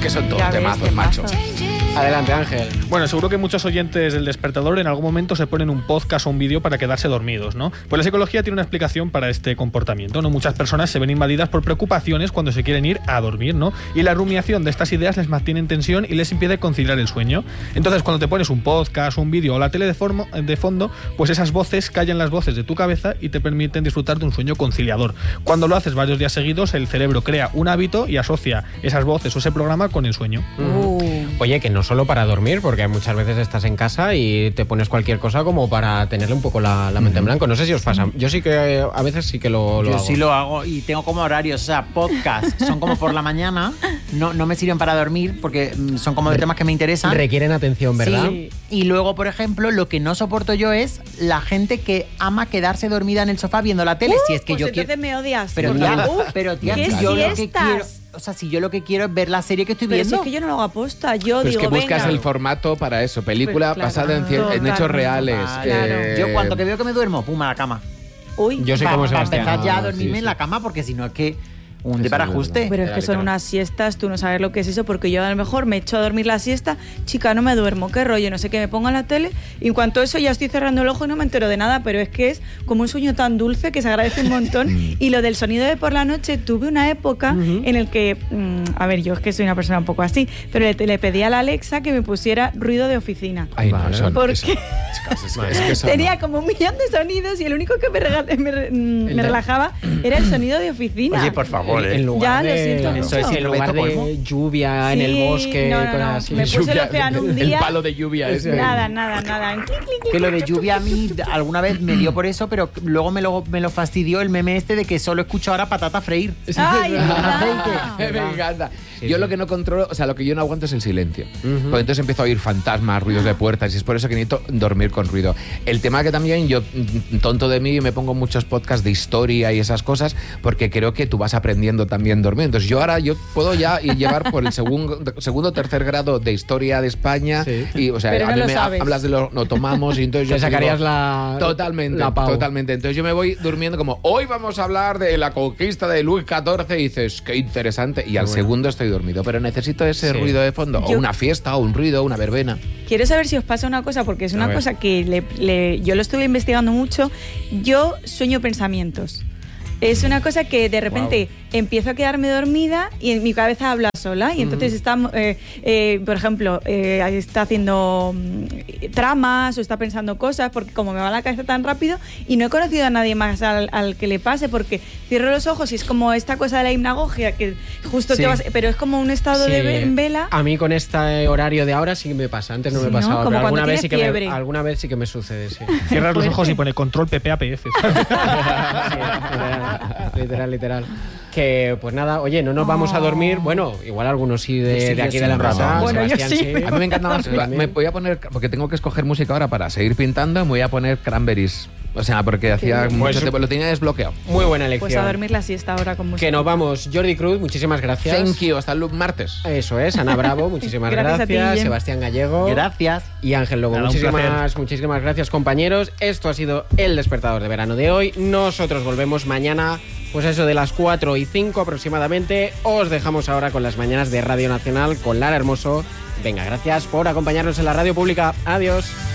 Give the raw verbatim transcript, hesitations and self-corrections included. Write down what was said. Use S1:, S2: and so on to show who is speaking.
S1: que son todos
S2: Ya ves,
S1: temazos,
S2: temazo.
S1: macho.
S3: Adelante, Ángel.
S4: Bueno, seguro que muchos oyentes del Despertador en algún momento se ponen un podcast o un vídeo para quedarse dormidos, ¿no? Pues la psicología tiene una explicación para este comportamiento, ¿no? Muchas personas se ven invadidas por preocupaciones cuando se quieren ir a dormir, ¿no? Y la rumiación de estas ideas les mantiene en tensión y les impide conciliar el sueño. Entonces, cuando te pones un podcast, un vídeo o la tele de, formo, de fondo, pues esas voces callan las voces de tu cabeza y te permiten disfrutar de un sueño conciliador. Cuando lo haces varios días seguidos, el cerebro crea un hábito y asocia esas voces o ese programa con el sueño.
S2: Uh.
S3: Oye, que no solo para dormir, porque muchas veces estás en casa y te pones cualquier cosa como para tenerle un poco la, la mente en blanco. No sé si os pasa. Yo sí que a veces sí que lo, lo
S5: Yo
S3: hago.
S5: sí lo hago y tengo como horarios, o sea, podcast son como por la mañana, no, no me sirven para dormir porque mm, son como de temas que me interesan.
S3: Requieren atención, ¿verdad?
S5: Sí. Y luego, por ejemplo, lo que no soporto yo es la gente que ama quedarse dormida en el sofá viendo la tele.
S2: Uh,
S5: si es que
S2: pues
S5: yo
S2: entonces
S5: quiero.
S2: me odias.
S5: Pero
S2: Porque-
S5: tía,
S2: Uh,
S5: pero tía,
S2: ¿qué
S5: si yo lo que
S2: siestas?
S5: quiero, o sea, si yo lo que quiero es ver la serie que estoy
S2: Pero si
S5: viendo.
S2: es que yo no lo hago aposta. Yo
S1: Pues
S2: digo,
S1: que buscas
S2: venga.
S1: el formato para eso, película
S2: Pues claro,
S1: basada en, cien- en
S2: totalmente.
S1: hechos reales.
S5: Vale.
S1: eh,
S5: Yo cuando que veo que me duermo, pum, a la cama.
S2: Uy,
S3: Yo soy
S5: Para
S3: como Sebastián.
S5: empezar ya a
S1: Ah,
S5: dormirme
S1: sí, sí.
S5: en la cama porque si no es que un
S1: Eso
S5: de para
S1: es
S5: ajuste.
S2: pero es que son
S3: Literal.
S2: unas siestas, tú no sabes lo que es eso, porque yo a lo mejor me echo a dormir la siesta, chica, no me duermo, qué rollo, no sé qué, me pongo en la tele y en cuanto a eso ya estoy cerrando el ojo y no me entero de nada, pero es que es como un sueño tan dulce que se agradece un montón. Y lo del sonido de por la noche, tuve una época en el que, mmm, a ver, yo es que soy una persona un poco así, pero le, le pedí a la Alexa que me pusiera ruido de oficina.
S1: Ay, no,
S3: Vale.
S1: eso no,
S2: ¿Por
S1: eso
S2: qué?
S1: no, chicas, es que- es que eso
S2: Tenía
S1: no.
S2: como un millón de sonidos y el único que me, rega- me re- mm,
S3: El
S2: me
S3: de-
S2: relajaba era el sonido de oficina.
S5: Oye, por favor,
S3: En
S5: ¿eh?
S3: lugar
S2: Ya, lo
S3: de,
S2: siento
S5: mucho.
S3: en
S5: Sí,
S3: lugar
S5: Roberto
S3: de
S5: Colmo.
S3: lluvia en
S2: Sí,
S3: el bosque,
S2: no, no, no.
S3: cosas así.
S2: Me puse el
S1: Lluvia,
S2: océano un
S1: el
S2: día.
S1: palo de lluvia ese.
S2: Nada, nada, nada. Clic, clic, clic,
S5: Que lo de
S2: clic,
S5: lluvia a mí alguna vez me dio por eso, pero luego me lo, me lo fastidió el meme este de que solo escucho ahora patata freír.
S2: Ay,
S5: Con
S2: verdad.
S5: aceite.
S1: Me encanta.
S3: Sí,
S1: yo
S3: sí.
S1: lo que no controlo, o sea, lo que yo no aguanto es el silencio.
S3: Ujú.
S1: Porque entonces empiezo a oír fantasmas, ruidos de puertas, y es por eso que necesito dormir con ruido. El tema que también yo, mm, tonto de mí, me pongo muchos podcasts de historia y esas cosas, porque creo que tú vas aprendiendo también dormiendo. Entonces yo ahora yo puedo ya ir llevar por el segundo, segundo o tercer grado de historia de España,
S3: Sí.
S1: y o sea,
S2: Pero
S1: a
S2: no
S1: mí
S2: lo
S1: me
S2: sabes.
S1: hablas de lo no tomamos y entonces yo
S3: Te
S1: te
S3: sacarías
S1: digo,
S3: la...
S1: Totalmente,
S3: la pau.
S1: totalmente. Entonces yo me voy durmiendo como, hoy vamos a hablar de la conquista de Luis catorce y dices, qué interesante, y al
S3: bueno.
S1: segundo estoy dormido, pero necesito ese
S3: Sí.
S1: ruido de fondo, o
S2: Yo-
S1: una fiesta, o un ruido, una verbena.
S2: Quiero saber si os pasa una cosa, porque es
S3: A
S2: una
S3: ver.
S2: cosa que le- le- yo lo estuve investigando mucho. Yo sueño pensamientos. Es una cosa que de repente empiezo a quedarme dormida y en mi cabeza habla sola. Y entonces está, eh, eh, por ejemplo, eh, está haciendo mm, tramas o está pensando cosas, porque como me va la cabeza tan rápido y no he conocido a nadie más al, al que le pase, porque cierro los ojos y es como esta cosa de la hipnagogia que justo
S3: Sí.
S2: te vas, pero es como un estado
S3: Sí.
S2: de ve- en vela.
S3: A mí con este horario de ahora sí que me pasa. Antes no
S2: Sí,
S3: me
S2: ¿no?
S3: pasaba,
S2: Como
S3: pero
S2: cuando
S3: alguna vez, sí
S2: tienes
S3: que me,
S2: fiebre.
S3: alguna vez sí que me sucede, sí.
S4: Cierras los
S2: fuerte.
S4: ojos y pone control P P A P F.
S3: literal, literal, literal. Que pues nada, oye, no nos vamos a dormir. Bueno, igual algunos sí de,
S5: Yo sí,
S3: de
S5: yo
S3: aquí
S5: sí,
S3: de la
S5: un
S3: mesa.
S5: rato.
S2: Bueno, yo
S3: Sebastián,
S2: sí.
S1: A mí me encanta más.
S3: Sí, también.
S1: Me voy a poner, porque tengo que escoger música ahora para seguir pintando, me voy a poner Cranberries. O sea, porque hacía
S2: bien.
S1: mucho
S3: Pues-
S1: tiempo, lo tenía desbloqueado.
S3: Muy buena elección.
S2: Pues a dormir la siesta ahora con música.
S3: Que nos vamos. Jordi Cruz, muchísimas gracias.
S1: Thank you, hasta el martes.
S3: Eso es, Ana Bravo, muchísimas
S2: Gracias a ti,
S3: gracias.
S2: Guillem.
S3: Sebastián Gallego.
S5: Gracias.
S3: Y Ángel Lobo,
S4: Nada, un
S3: muchísimas,
S4: placer.
S3: muchísimas gracias, compañeros. Esto ha sido el despertador de verano de hoy. Nosotros volvemos mañana, pues eso de las cuatro y cinco aproximadamente. Os dejamos ahora con las mañanas de Radio Nacional con Lara Hermoso. Venga, gracias por acompañarnos en la radio pública. Adiós.